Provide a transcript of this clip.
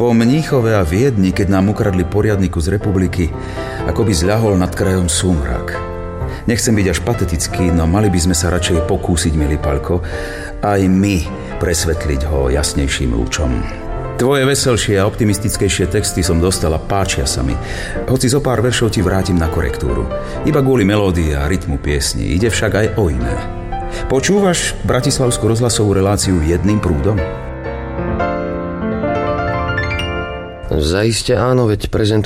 Po Mníchove a Viedni, keď nám ukradli poriadny kus republiky, ako by zľahol nad krajom súmrak. Nechcem byť až patetický, no mali by sme sa radšej pokúsiť, milý Paľko, aj my presvetliť ho jasnejším lúčom. Tvoje veselšie a optimistickejšie texty som dostala, páčia sa mi. Hoci zo pár veršov ti vrátim na korektúru. Iba kvôli melódii a rytmu piesni, ide však aj o iné. Počúvaš bratislavskú rozhlasovú reláciu Jedným prúdom? Zaiste áno, veď prezentuje